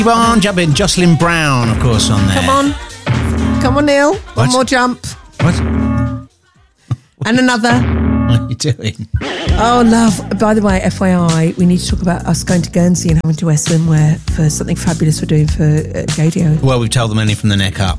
on, jumping. Jocelyn Brown, of course, on there. Come on, Neil. One more jump. What? And another. What are you doing? Oh, love. By the way, FYI, we need to talk about us going to Guernsey and having to wear swimwear for something fabulous we're doing for Gadio. Well, we've told them only from the neck up.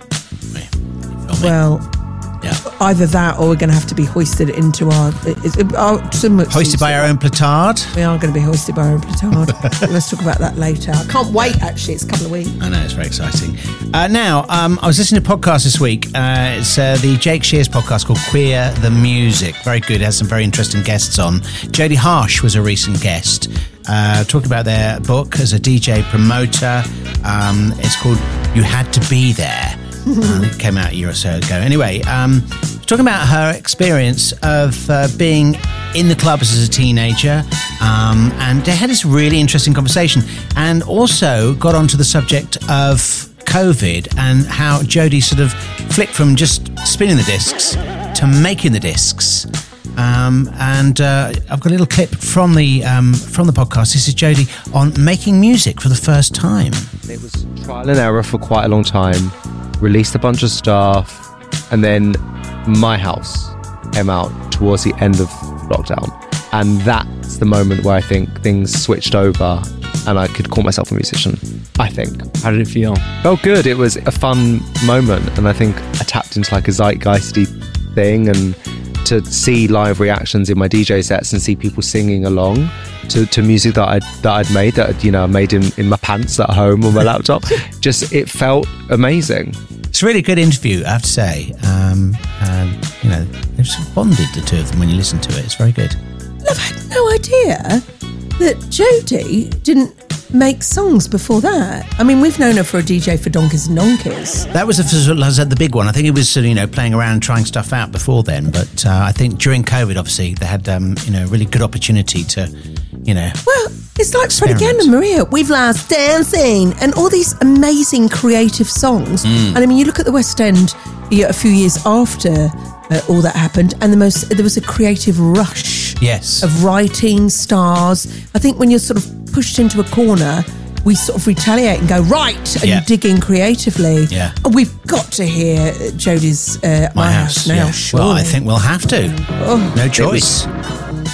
Well, yeah. Either that or we're going to have to be hoisted into our swim hoisted by our own petard. We are going to be hoisted by our own petard. Let's talk about that later. I can't wait, actually. It's a couple of weeks. I know, it's very exciting. Now, I was listening to a podcast this week. It's the Jake Shears podcast called Queer the Music. Very good. It has some very interesting guests on. Jodie Harsh was a recent guest. Talking about their book as a DJ promoter. It's called You Had to Be There. I think it came out a year or so ago. Anyway, talking about her experience of being in the clubs as a teenager, and they had this really interesting conversation, and also got onto the subject of COVID and how Jodie sort of flipped from just spinning the discs to making the discs. And I've got a little clip from the podcast. This is Jodie on making music for the first time. It was trial and error for quite a long time. Released a bunch of stuff, and then My House came out towards the end of lockdown, and that's the moment where I think things switched over and I could call myself a musician, I think. How did it feel? Felt good. It was a fun moment, and I think I tapped into like a zeitgeisty thing, and to see live reactions in my DJ sets and see people singing along to music that I'd made, that I made in my pants at home on my laptop. Just, it felt amazing. It's a really good interview, I have to say. They've sort of bonded, the two of them, when you listen to it. It's very good. I've had no idea that Jodie didn't make songs before that. I mean, we've known her for a DJ for Donkeys and Donkeys. That was the big one. I think it was playing around, trying stuff out before then. But I think during COVID, obviously, they had a really good opportunity to, Well, it's like Freddie Gann and Maria, We've Last Dancing, and all these amazing creative songs. And I mean, you look at the West End a few years after all that happened, and there was a creative rush of writing stars. I think when you're sort of pushed into a corner, we sort of retaliate and go, right, and you dig in creatively. Yeah. And we've got to hear Jodie's My House now, surely. Well, I think we'll have to. No choice.